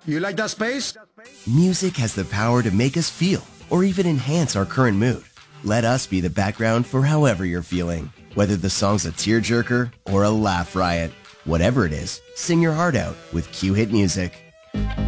You like that space? Music has the power to make us feel, or even enhance our current mood. Let us be the background for however you're feeling. Whether the song's a tearjerker or a laugh riot. Whatever it is, sing your heart out with Q Hit Music.